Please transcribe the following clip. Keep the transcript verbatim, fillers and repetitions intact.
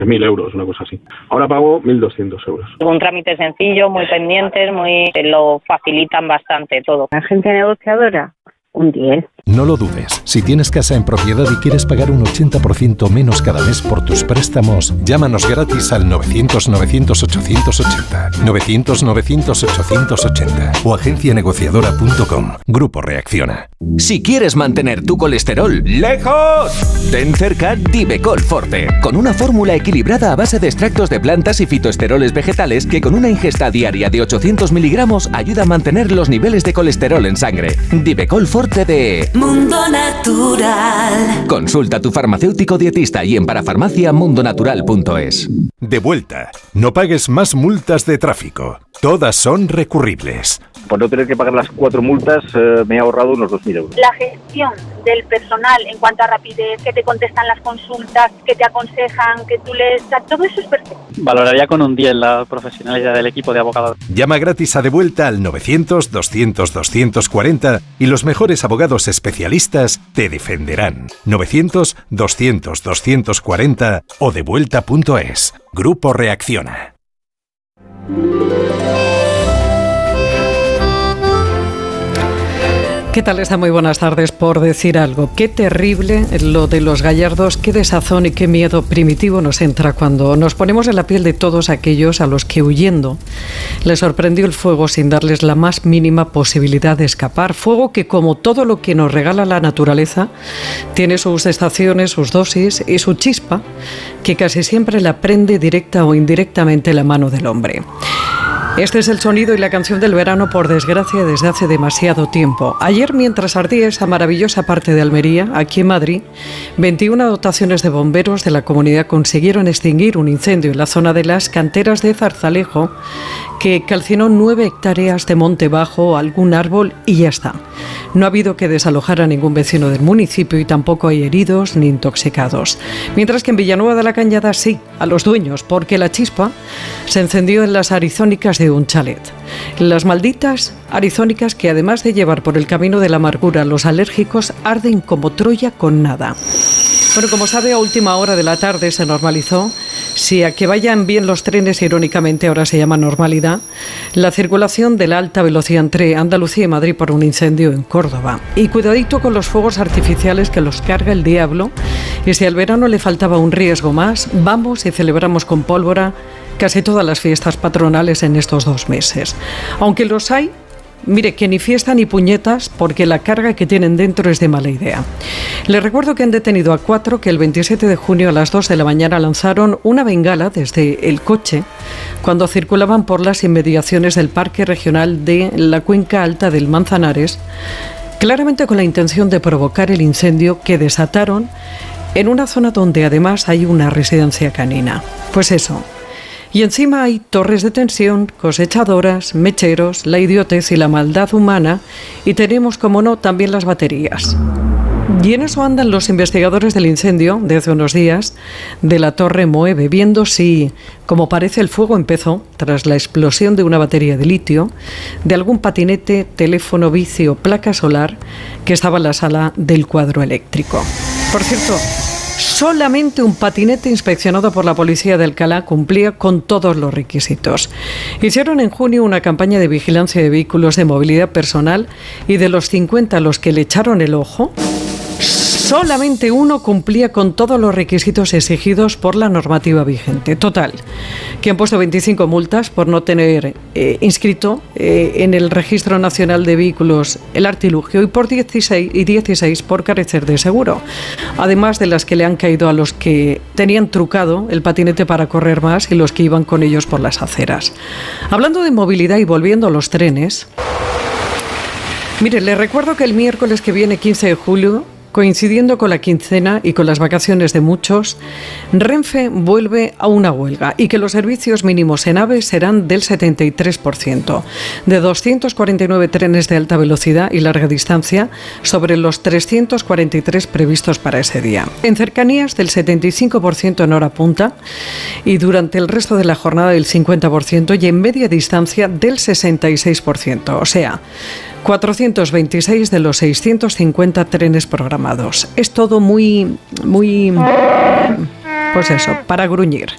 mil euros, una cosa así. Ahora pago mil doscientos euros. Un trámite sencillo, muy pendientes, muy lo facilitan bastante todo. La gente negociadora, un diez. No lo dudes. Si tienes casa en propiedad y quieres pagar un ochenta por ciento menos cada mes por tus préstamos, llámanos gratis al novecientos novecientos ochocientos ochenta. novecientos novecientos ochocientos ochenta o agencia negociadora punto com. Grupo Reacciona. Si quieres mantener tu colesterol lejos, ten cerca Divecol Forte, con una fórmula equilibrada a base de extractos de plantas y fitoesteroles vegetales que con una ingesta diaria de ochocientos miligramos ayuda a mantener los niveles de colesterol en sangre. Divecol Forte de Mundo Natural. Consulta a tu farmacéutico dietista y en parafarmacia mundo natural punto es. De vuelta. No pagues más multas de tráfico. Todas son recurribles. Por no tener que pagar las cuatro multas, eh, me he ahorrado unos dos mil euros. La gestión del personal en cuanto a rapidez, que te contestan las consultas, que te aconsejan, que tú les... Todo eso es perfecto. Valoraría con un diez la profesionalidad del equipo de abogados. Llama gratis a De Vuelta al novecientos doscientos doscientos cuarenta y los mejores abogados especialistas te defenderán. novecientos doscientos doscientos cuarenta o devuelta punto es. Grupo Reacciona. ¿Qué tal está? Muy buenas tardes. Por decir algo, qué terrible lo de los gallardos, qué desazón y qué miedo primitivo nos entra cuando nos ponemos en la piel de todos aquellos a los que huyendo les sorprendió el fuego sin darles la más mínima posibilidad de escapar. Fuego que, como todo lo que nos regala la naturaleza, tiene sus estaciones, sus dosis y su chispa, que casi siempre la prende directa o indirectamente la mano del hombre. Este es el sonido y la canción del verano, por desgracia, desde hace demasiado tiempo. Ayer, mientras ardía esa maravillosa parte de Almería, aquí en Madrid, veintiuna dotaciones de bomberos de la comunidad consiguieron extinguir un incendio en la zona de las canteras de Zarzalejo que calcinó nueve hectáreas de monte bajo, algún árbol y ya está. No ha habido que desalojar a ningún vecino del municipio y tampoco hay heridos ni intoxicados. Mientras que en Villanueva de la Cañada sí, a los dueños, porque la chispa se encendió en las arizónicas de un chalet. Las malditas arizónicas que, además de llevar por el camino de la amargura a los alérgicos, arden como Troya con nada. Bueno, como sabe, a última hora de la tarde se normalizó, si a que vayan bien los trenes, irónicamente ahora se llama normalidad, la circulación de la alta velocidad entre Andalucía y Madrid por un incendio en Córdoba. Y cuidadito con los fuegos artificiales que los carga el diablo, y si al verano le faltaba un riesgo más, vamos y celebramos con pólvora casi todas las fiestas patronales en estos dos meses. Aunque los hay, mire, que ni fiesta ni puñetas, porque la carga que tienen dentro es de mala idea. Les recuerdo que han detenido a cuatro que el veintisiete de junio a las dos de la mañana lanzaron una bengala desde el coche cuando circulaban por las inmediaciones del Parque Regional de la Cuenca Alta del Manzanares, claramente con la intención de provocar el incendio que desataron en una zona donde además hay una residencia canina. Pues eso. Y encima hay torres de tensión, cosechadoras, mecheros, la idiotez y la maldad humana, y tenemos, como no, también las baterías. Y en eso andan los investigadores del incendio de hace unos días de la Torre Moeve, viendo si, como parece, el fuego empezó tras la explosión de una batería de litio, de algún patinete, teléfono, bici o placa solar que estaba en la sala del cuadro eléctrico. Por cierto, solamente un patinete inspeccionado por la policía de Alcalá cumplía con todos los requisitos. Hicieron en junio una campaña de vigilancia de vehículos de movilidad personal y de los cincuenta a los que le echaron el ojo, solamente uno cumplía con todos los requisitos exigidos por la normativa vigente. Total, que han puesto veinticinco multas por no tener eh, inscrito eh, en el Registro Nacional de Vehículos el artilugio y por dieciséis y dieciséis por carecer de seguro. Además de las que le han caído a los que tenían trucado el patinete para correr más y los que iban con ellos por las aceras. Hablando de movilidad y volviendo a los trenes, mire, les recuerdo que el miércoles que viene, quince de julio, coincidiendo con la quincena y con las vacaciones de muchos, Renfe vuelve a una huelga y que los servicios mínimos en AVE serán del setenta y tres por ciento, de doscientos cuarenta y nueve trenes de alta velocidad y larga distancia sobre los trescientos cuarenta y tres previstos para ese día. En cercanías del setenta y cinco por ciento en hora punta y durante el resto de la jornada del cincuenta por ciento y en media distancia del sesenta y seis por ciento, o sea, cuatrocientos veintiséis de los seiscientos cincuenta trenes programados. Es todo muy, muy, pues eso, para gruñir.